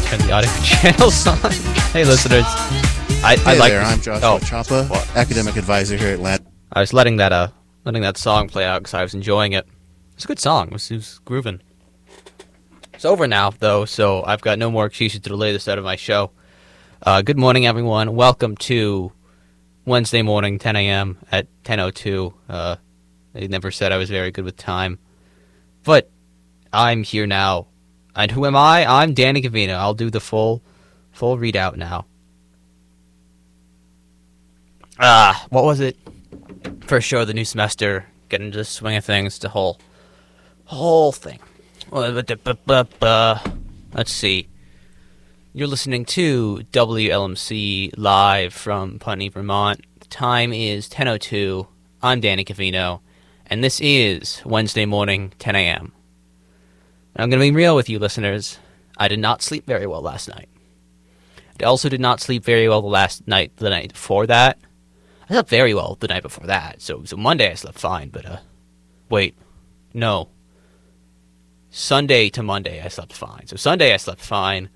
turn the audio channels on. Hey, listeners. I like there, this. I'm Joshua Chapa, what? academic advisor here at Land. I was letting that song play out because I was enjoying it. It's a good song. It was grooving. It's over now, though, so I've got no more excuses to delay the start of my show. Good morning, everyone. Welcome to Wednesday morning, 10 a.m. at 10:02. I never said I was very good with time, but I'm here now. And who am I? I'm Danny Cavino. I'll do the full readout now. What was it? First show of the new semester. Getting into the swing of things. The whole thing. Let's see. You're listening to WLMC live from Putney, Vermont. The time is 10:02. I'm Danny Cavino, and this is Wednesday morning, 10 a.m. I'm going to be real with you, listeners. I did not sleep very well last night. I also did not sleep very well the night before that. I slept very well the night before that. So Monday I slept fine, but wait, no. Sunday to Monday I slept fine. So Sunday I slept fine.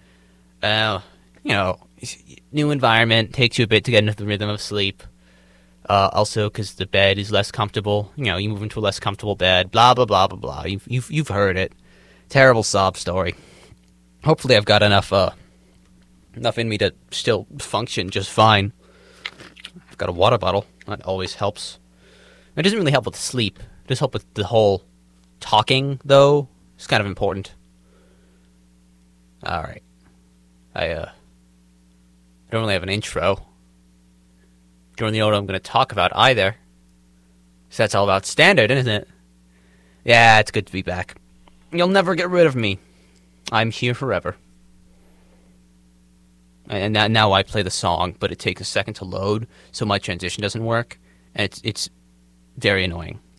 New environment takes you a bit to get into the rhythm of sleep. Also, because the bed is less comfortable. You move into a less comfortable bed. Blah blah blah blah blah. You've heard it. Terrible sob story. Hopefully, I've got enough in me to still function just fine. I've got a water bottle. That always helps. It doesn't really help with sleep. It does help with the whole talking, though. It's kind of important. All right. I don't really have an intro. Don't really know what I'm going to talk about either. So that's all about standard, isn't it? Yeah, it's good to be back. You'll never get rid of me. I'm here forever. And now I play the song, but it takes a second to load, so my transition doesn't work, and it's very annoying.